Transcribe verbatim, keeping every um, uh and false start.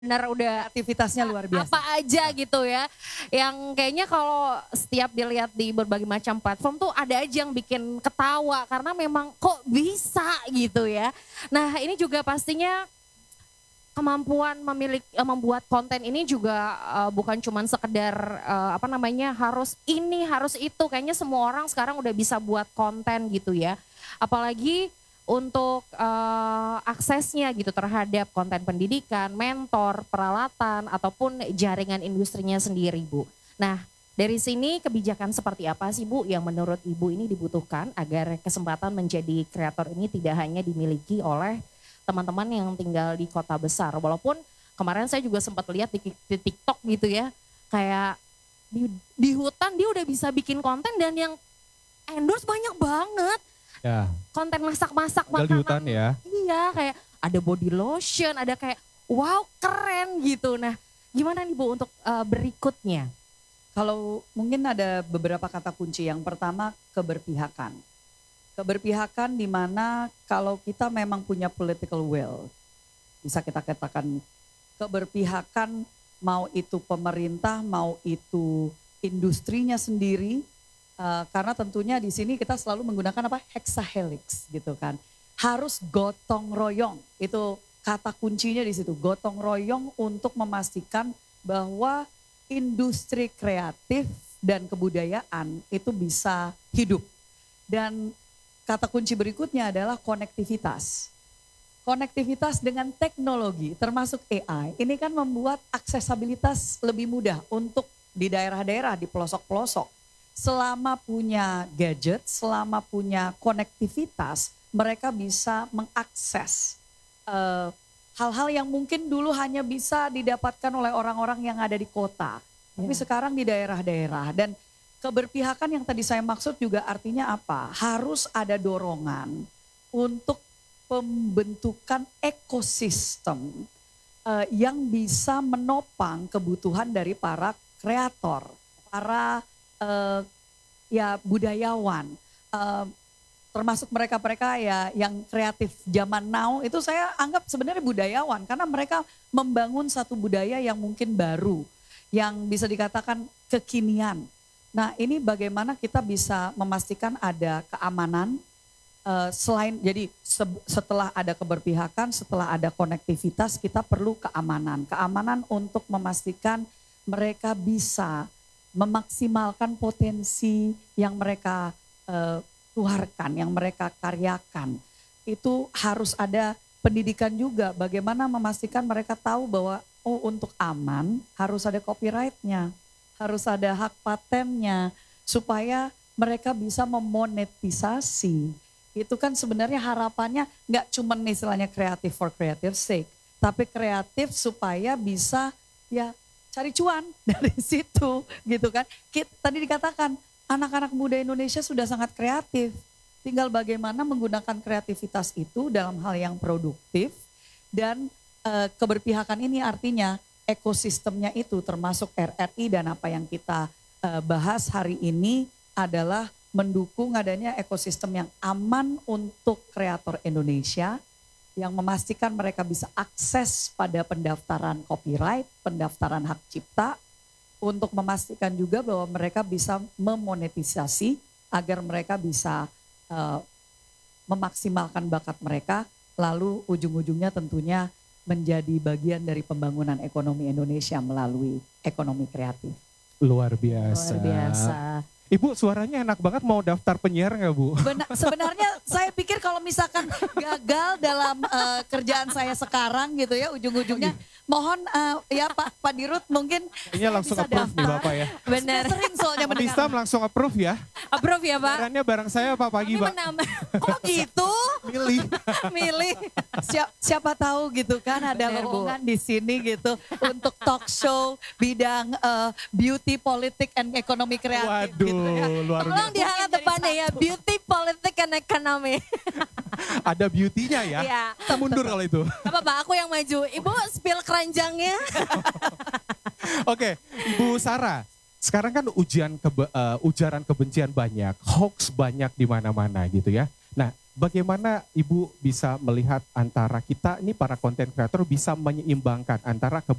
benar udah Aktivitasnya luar biasa. apa aja gitu ya. Yang kayaknya kalau setiap dilihat di berbagai macam platform tuh ada aja yang bikin ketawa karena memang kok bisa gitu ya. Nah ini juga pastinya kemampuan memiliki membuat konten ini juga uh, bukan cuman sekedar uh, apa namanya harus ini harus itu, kayaknya semua orang sekarang udah bisa buat konten gitu ya. Apalagi untuk uh, aksesnya gitu terhadap konten pendidikan, mentor, peralatan ataupun jaringan industrinya sendiri, Bu. Nah, dari sini kebijakan seperti apa sih, Bu, yang menurut Ibu ini dibutuhkan agar kesempatan menjadi kreator ini tidak hanya dimiliki oleh teman-teman yang tinggal di kota besar. Walaupun kemarin saya juga sempat lihat di, di TikTok gitu ya, kayak di, di hutan dia udah bisa bikin konten dan yang endorse banyak banget. Ya. Konten masak-masak Tinggal di hutan makanan. ya. Iya, kayak ada body lotion, ada kayak wow keren gitu. Nah, gimana nih Bu untuk uh, berikutnya? Kalau mungkin ada beberapa kata kunci. Yang pertama keberpihakan. Keberpihakan di mana kalau kita memang punya political will, bisa kita katakan keberpihakan, mau itu pemerintah, mau itu industrinya sendiri, uh, karena tentunya di sini kita selalu menggunakan apa hexahelix gitu kan, harus gotong royong, itu kata kuncinya di situ, gotong royong untuk memastikan bahwa industri kreatif dan kebudayaan itu bisa hidup. Dan kata kunci berikutnya adalah konektivitas. Konektivitas dengan teknologi termasuk A I ini kan membuat aksesabilitas lebih mudah untuk di daerah-daerah, di pelosok-pelosok. Selama punya gadget, selama punya konektivitas, mereka bisa mengakses uh, hal-hal yang mungkin dulu hanya bisa didapatkan oleh orang-orang yang ada di kota. Tapi Ya. sekarang di daerah-daerah. Dan keberpihakan yang tadi saya maksud juga artinya apa? Harus ada dorongan untuk pembentukan ekosistem uh, yang bisa menopang kebutuhan dari para kreator, para uh, ya budayawan, uh, termasuk mereka-mereka ya yang kreatif zaman now itu saya anggap sebenarnya budayawan karena mereka membangun satu budaya yang mungkin baru, yang bisa dikatakan kekinian. Nah ini bagaimana kita bisa memastikan ada keamanan uh, selain jadi se, setelah ada keberpihakan, setelah ada konektivitas kita perlu keamanan. Keamanan untuk memastikan mereka bisa memaksimalkan potensi yang mereka uh, tuharkan, yang mereka karyakan. Itu harus ada pendidikan juga bagaimana memastikan mereka tahu bahwa oh untuk aman harus ada copyright-nya. Harus ada hak patennya supaya mereka bisa memonetisasi. Itu kan sebenarnya harapannya nggak cuma istilahnya kreatif for creative sake, tapi kreatif supaya bisa ya cari cuan dari situ gitu kan. Kita, tadi dikatakan anak-anak muda Indonesia sudah sangat kreatif. Tinggal bagaimana menggunakan kreativitas itu dalam hal yang produktif dan e, keberpihakan ini artinya ekosistemnya itu termasuk R R I dan apa yang kita uh, bahas hari ini adalah mendukung adanya ekosistem yang aman untuk kreator Indonesia yang memastikan mereka bisa akses pada pendaftaran copyright, pendaftaran hak cipta untuk memastikan juga bahwa mereka bisa memonetisasi agar mereka bisa uh, memaksimalkan bakat mereka lalu ujung-ujungnya tentunya menjadi bagian dari pembangunan ekonomi Indonesia melalui ekonomi kreatif. Luar biasa. Luar biasa. Ibu suaranya enak banget, mau daftar penyiar nggak Bu? Benar, sebenarnya saya pikir kalau misalkan gagal dalam uh, kerjaan saya sekarang gitu ya ujung-ujungnya mohon uh, ya Pak Pak Dirut mungkin Kayaknya langsung bisa approve nih daftar. Bapak ya. Benar. Sudah sering soalnya Bisa mendengar. langsung approve ya. Approve ya Pak? Barangnya barang saya Pak pagi Tapi Pak. menambah, Kok gitu? Milih. milih. Siapa, siapa tahu gitu kan ada Benar, Bu. lowongan di sini gitu untuk talk show bidang uh, beauty, politik, and ekonomi kreatif Waduh, gitu ya. luar biasa. Tolong dihangat depannya ya, beauty, politik, and economy. Ada beauty-nya ya. Iya. Kita mundur kalau itu. Gak apa-apa, aku yang maju. Ibu spill keranjangnya. Oke, Ibu Sarah. Sekarang kan ujian kebe, uh, ujaran kebencian banyak, hoax banyak di mana-mana gitu ya. Nah, bagaimana Ibu bisa melihat antara kita ini para content creator bisa menyeimbangkan antara